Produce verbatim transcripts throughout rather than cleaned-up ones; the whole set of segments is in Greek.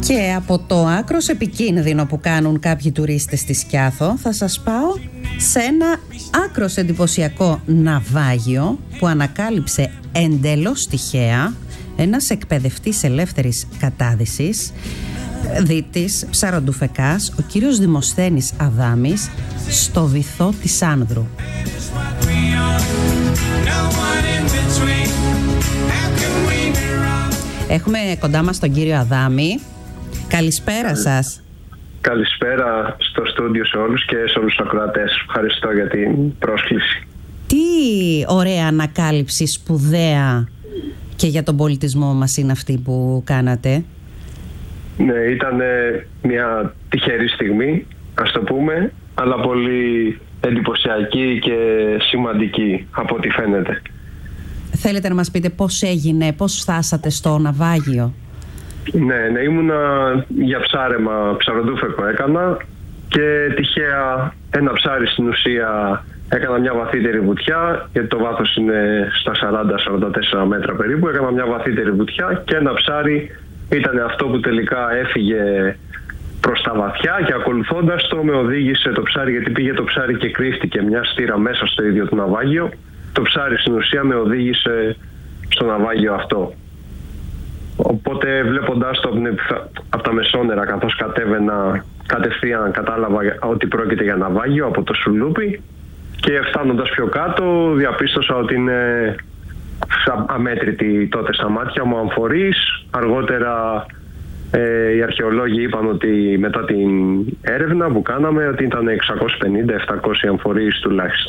Και από το άκρος επικίνδυνο που κάνουν κάποιοι τουρίστες στη Σκιάθο θα σας πάω σε ένα άκρος εντυπωσιακό ναυάγιο που ανακάλυψε εντελώς τυχαία ένας εκπαιδευτής ελεύθερης κατάδυσης, δίτης ψαροντουφεκάς, ο κύριος Δημοσθένης Αδάμης, στο βυθό της Άνδρου. Έχουμε κοντά μας τον κύριο Αδάμη. Καλησπέρα σας. Καλησπέρα στο στούντιο σε όλους και σε όλους τους ακροατές. Ευχαριστώ για την πρόσκληση. Τι ωραία ανακάλυψη, σπουδαία και για τον πολιτισμό μας είναι αυτή που κάνατε. Ναι, ήταν μια τυχερή στιγμή, ας το πούμε, αλλά πολύ εντυπωσιακή και σημαντική από ό,τι φαίνεται. Θέλετε να μας πείτε πώς έγινε, πώς φτάσατε στο ναυάγιο? Ναι, ναι, ήμουνα για ψάρεμα, ψαροντούφεκο έκανα και τυχαία ένα ψάρι στην ουσία έκανα μια βαθύτερη βουτιά, γιατί το βάθος είναι στα σαράντα με σαράντα τέσσερα μέτρα περίπου, έκανα μια βαθύτερη βουτιά και ένα ψάρι ήταν αυτό που τελικά έφυγε προς τα βαθιά και ακολουθώντας το με οδήγησε το ψάρι, γιατί πήγε το ψάρι και κρύφτηκε μια στήρα μέσα στο ίδιο το ναυάγιο. Το ψάρι στην ουσία με οδήγησε στο ναυάγιο αυτό. Οπότε βλέποντάς το από τα μεσόνερα καθώς κατέβαινα κατευθείαν κατάλαβα ότι πρόκειται για ναυάγιο από το σουλούπι και φτάνοντας πιο κάτω διαπίστωσα ότι είναι αμέτρητη τότε στα μάτια μου αμφορείς. Αργότερα ε, οι αρχαιολόγοι είπαν ότι μετά την έρευνα που κάναμε ότι ήταν εξακόσιες πενήντα με επτακόσιες αμφορείς τουλάχιστον.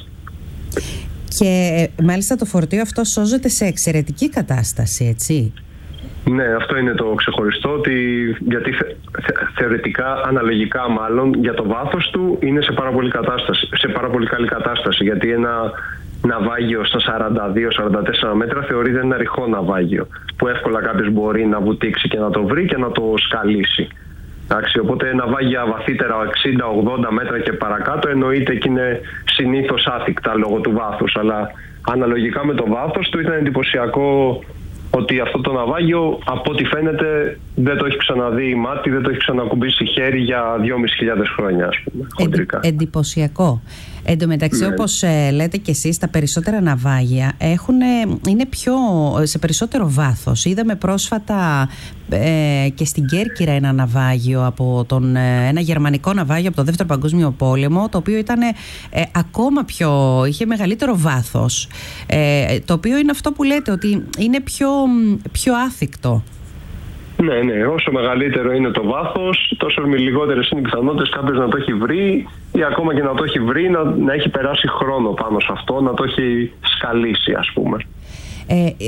Και μάλιστα το φορτίο αυτό σώζεται σε εξαιρετική κατάσταση, έτσι? Ναι, αυτό είναι το ξεχωριστό, ότι γιατί θε, θε, θεωρητικά, αναλογικά μάλλον, για το βάθος του είναι σε πάρα πολύ, κατάσταση, σε πάρα πολύ καλή κατάσταση, γιατί ένα ναυάγιο στα σαράντα δύο με σαράντα τέσσερα μέτρα θεωρείται ένα ρηχό ναυάγιο, που εύκολα κάποιος μπορεί να βουτήξει και να το βρει και να το σκαλίσει. Εντάξει, οπότε ναυάγια βαθύτερα εξήντα με ογδόντα μέτρα και παρακάτω εννοείται και είναι συνήθως άθικτα λόγω του βάθους, αλλά αναλογικά με το βάθος του ήταν εντυπωσιακό ότι αυτό το ναυάγιο από ό,τι φαίνεται δεν το έχει ξαναδεί η μάτι, δεν το έχει ξανακουμπήσει χέρι για δυόμισι χιλιάδες χρόνια, ας πούμε, χοντρικά. Εντι, εντυπωσιακό. Εν τω μεταξύ, ναι, όπως ε, λέτε και εσείς, τα περισσότερα ναυάγια έχουν, είναι πιο, σε περισσότερο βάθος. Είδαμε πρόσφατα ε, και στην Κέρκυρα ένα ναυάγιο, από τον, ε, ένα γερμανικό ναυάγιο από το Δεύτερο Παγκόσμιο Πόλεμο, το οποίο ήταν ε, ακόμα πιο, είχε μεγαλύτερο βάθος. Ε, το οποίο είναι αυτό που λέτε, ότι είναι πιο, πιο άθικτο. Ναι, ναι. Όσο μεγαλύτερο είναι το βάθος, τόσο λιγότερες είναι οι πιθανότητες κάποιος να το έχει βρει ή ακόμα και να το έχει βρει, να, να έχει περάσει χρόνο πάνω σε αυτό, να το έχει σκαλίσει, ας πούμε. Ε, ε,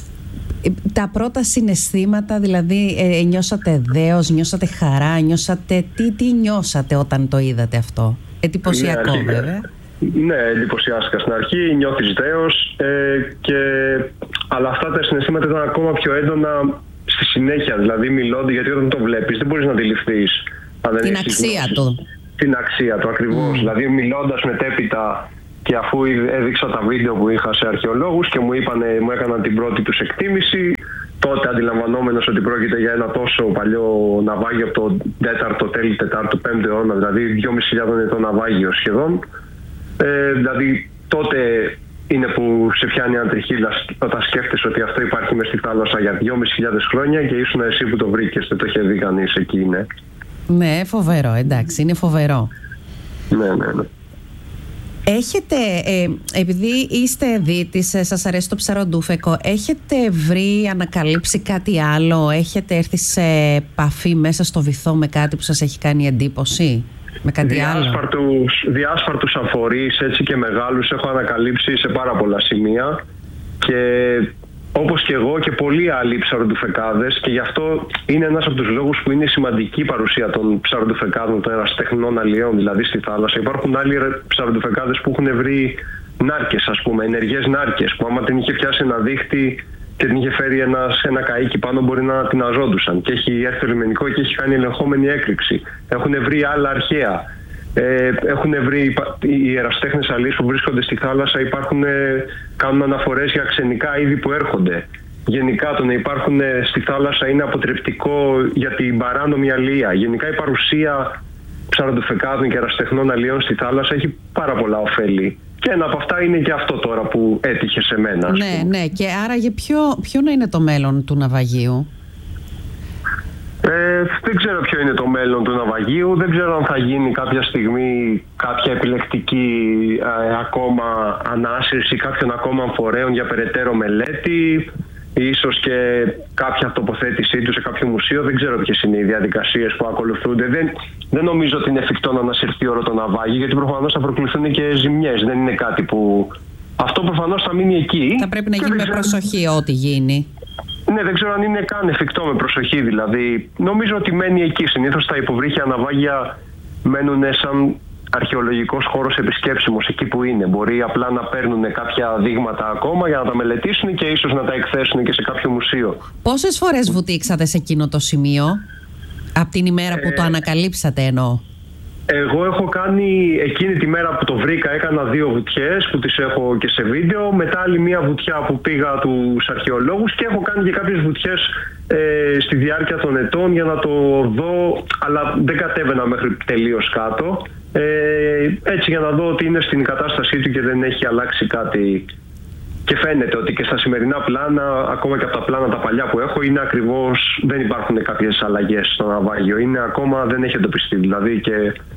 τα πρώτα συναισθήματα, δηλαδή ε, νιώσατε δέος, νιώσατε χαρά, νιώσατε, τι, τι νιώσατε όταν το είδατε αυτό? Εντυπωσιακό, ναι, βέβαια. Ναι, εντυπωσιάστηκα στην αρχή, νιώθεις δέος, ε, και... αλλά αυτά τα συναισθήματα ήταν ακόμα πιο έντονα στη συνέχεια, δηλαδή μιλώντα, γιατί όταν το βλέπεις δεν μπορείς να αντιληφθείς την αξία του. Την αξία του, ακριβώς. Mm. Δηλαδή μιλώντας μετέπειτα και αφού έδειξα τα βίντεο που είχα σε αρχαιολόγους και μου, είπανε, μου έκαναν την πρώτη τους εκτίμηση, τότε αντιλαμβανόμενος ότι πρόκειται για ένα τόσο παλιό ναυάγιο από το τέταρτο, τέλη τετάρτου, πέμπτου αιώνα, δηλαδή δυόμισι χιλιάδες ετών ναυάγιο σχεδόν. Ε, δηλαδή τότε είναι που σε πιάνει αντριχίλα όταν σκέφτεσαι ότι αυτό υπάρχει μες στη θάλασσα για δυόμισι χιλιάδες χρόνια και ήσουν εσύ που το βρήκες, δεν το είχε δει κανείς εκεί, ναι. Ναι, φοβερό, εντάξει, είναι φοβερό. Ναι, ναι, ναι. Έχετε, ε, επειδή είστε δίτης, σας αρέσει το ψαροντούφεκο, έχετε βρει, ανακαλύψει κάτι άλλο, έχετε έρθει σε επαφή μέσα στο βυθό με κάτι που σας έχει κάνει εντύπωση? Με κάτι διάσπαρτους, διάσπαρτους αμφορείς, έτσι και μεγάλους, έχω ανακαλύψει σε πάρα πολλά σημεία και όπως και εγώ και πολλοί άλλοι ψαροντουφεκάδες, και γι' αυτό είναι ένας από τους λόγους που είναι σημαντική η παρουσία των ψαροντουφεκάδων, των ερασιτεχνών αλλιέων δηλαδή στη θάλασσα. Υπάρχουν άλλοι ψαροντουφεκάδες που έχουν βρει νάρκες, ας πούμε, ενεργές νάρκες, που άμα την είχε πιάσει ένα δίχτυ και την είχε φέρει ένα, σε ένα καΐκι πάνω, μπορεί να την αζώντουσαν. Και έχει έρθει το λιμενικό και έχει κάνει ελεγχόμενη έκρηξη. Έχουν βρει άλλα αρχαία. Ε, έχουν βρει οι ερασιτέχνες αλείς που βρίσκονται στη θάλασσα, υπάρχουν, κάνουν αναφορές για ξενικά είδη που έρχονται. γενικά το να υπάρχουν στη θάλασσα είναι αποτρεπτικό για την παράνομη αλεία. Γενικά η παρουσία ψαροντοφεκάδων και ερασιτεχνών αλιών στη θάλασσα έχει πάρα πολλά ωφέλη. Και ένα από αυτά είναι και αυτό τώρα που έτυχε σε μένα. Ναι, ναι. Και άρα για ποιο, ποιο να είναι το μέλλον του ναυαγίου? Ε, δεν ξέρω ποιο είναι το μέλλον του ναυαγίου. Δεν ξέρω αν θα γίνει κάποια στιγμή κάποια επιλεκτική ε, ακόμα ανάσυρση κάποιων ακόμα φορέων για περαιτέρω μελέτη. Ίσως και κάποια τοποθέτησή του σε κάποιο μουσείο. Δεν ξέρω ποιες είναι οι διαδικασίες που ακολουθούνται. Δεν, δεν νομίζω ότι είναι εφικτό να ανασυρθεί όλο το ναυάγιο, γιατί προφανώς θα προκληθούν και ζημιές. Δεν είναι κάτι που... Αυτό προφανώς θα μείνει εκεί. Θα πρέπει να γίνει με ξέρω... προσοχή ό,τι γίνει. Ναι, δεν ξέρω αν είναι καν εφικτό με προσοχή. Δηλαδή, νομίζω ότι μένει εκεί. Συνήθως τα υποβρύχια ναυάγια μένουν σαν αρχαιολογικός χώρος επισκέψιμος εκεί που είναι. Μπορεί απλά να παίρνουν κάποια δείγματα ακόμα για να τα μελετήσουν και ίσως να τα εκθέσουν και σε κάποιο μουσείο. Πόσες φορές βουτήξατε σε εκείνο το σημείο, από την ημέρα που ε, το ανακαλύψατε εννοώ? Εγώ έχω κάνει εκείνη τη μέρα που το βρήκα, έκανα δύο βουτιές που τις έχω και σε βίντεο. Μετά άλλη μία βουτιά που πήγα τους αρχαιολόγους και έχω κάνει και κάποιες βουτιές ε, στη διάρκεια των ετών για να το δω, αλλά δεν κατέβαινα μέχρι τελείως κάτω. Ε, έτσι για να δω ότι είναι στην κατάστασή του και δεν έχει αλλάξει κάτι. Και φαίνεται ότι και στα σημερινά πλάνα, ακόμα και από τα πλάνα τα παλιά που έχω, είναι ακριβώς, δεν υπάρχουν κάποιες αλλαγές στο ναυάγιο. Είναι ακόμα, δεν έχει εντοπιστεί δηλαδή και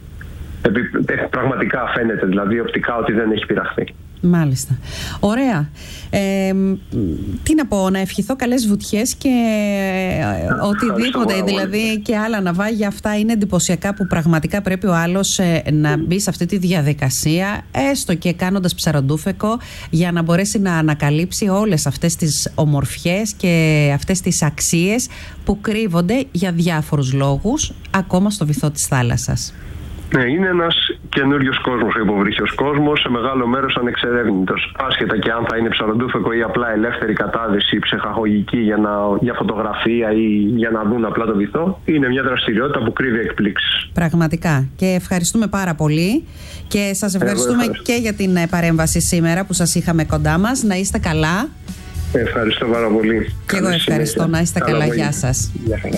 πραγματικά φαίνεται δηλαδή οπτικά ότι δεν έχει πειραχθεί. Μάλιστα. Ωραία. Ε, τι να πω, να ευχηθώ καλές βουτιές και ε, οτιδήποτε, δηλαδή και άλλα ναυάγια. Αυτά είναι εντυπωσιακά που πραγματικά πρέπει ο άλλος ε, να μπει σε αυτή τη διαδικασία, έστω και κάνοντας ψαροντούφεκο, για να μπορέσει να ανακαλύψει όλες αυτές τις ομορφιές και αυτές τις αξίες που κρύβονται για διάφορους λόγους ακόμα στο βυθό της θάλασσας. Ναι, είναι ένας καινούριος κόσμος ο υποβρύχιος κόσμος, σε μεγάλο μέρος ανεξερεύνητος. Άσχετα και αν θα είναι ψαροντούφεκο ή απλά ελεύθερη κατάδυση ψυχαγωγική για, να, για φωτογραφία ή για να δουν απλά το βυθό, είναι μια δραστηριότητα που κρύβει εκπλήξεις. Πραγματικά. Και ευχαριστούμε πάρα πολύ και σας ευχαριστούμε και για την παρέμβαση σήμερα που σας είχαμε κοντά μας. Να είστε καλά. Ευχαριστώ πάρα πολύ. Και εγώ ευχαριστώ. Συνέχεια. Να είστε καλά. καλά. Γεια σας. Γεια χαρά.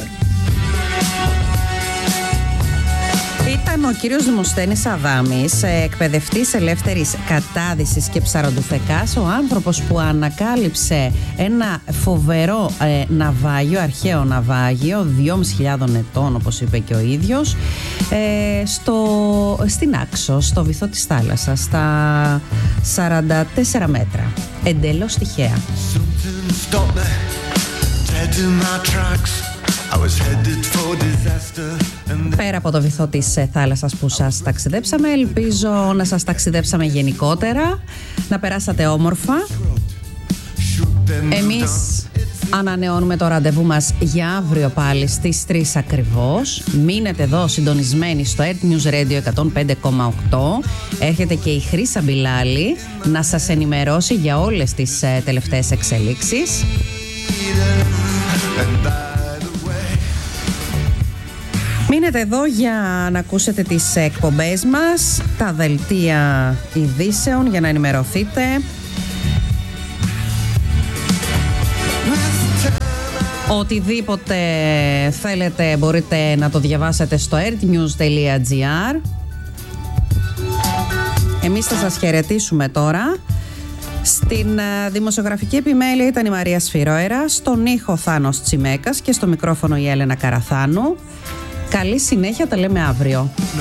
Ήταν ο κύριος Δημοσθένης Αδάμης, εκπαιδευτής ελεύθερης κατάδυσης και ψαροντουφεκάς, ο άνθρωπος που ανακάλυψε ένα φοβερό ε, ναυάγιο, αρχαίο ναυάγιο, δυόμισι χιλιάδες ετών όπως είπε και ο ίδιος, ε, στο, στην Άξο, στο βυθό της θάλασσας, στα σαράντα τέσσερα μέτρα. Εντελώς τυχαία. Πέρα από το βυθό της θάλασσας που σας ταξιδέψαμε, ελπίζω να σας ταξιδέψαμε γενικότερα, να περάσατε όμορφα. Εμείς ανανεώνουμε το ραντεβού μας για αύριο πάλι στις τρεις ακριβώς. Μείνετε εδώ συντονισμένοι στο Earth News Radio εκατόν πέντε κόμμα οκτώ. Έρχεται και η Χρύσα Μπιλάλη να σας ενημερώσει για όλες τις ε, τελευταίες εξελίξεις. Μείνετε εδώ για να ακούσετε τις εκπομπές μας, τα δελτία ειδήσεων για να ενημερωθείτε. Οτιδήποτε θέλετε μπορείτε να το διαβάσετε στο earthnews τελεία gr. Εμείς θα σας χαιρετήσουμε τώρα. Στην δημοσιογραφική επιμέλεια ήταν η Μαρία Σφυρόερα, στον ήχο Θάνος Τσιμέκας και στο μικρόφωνο η Έλενα Καραθάνου. Καλή συνέχεια, τα λέμε αύριο.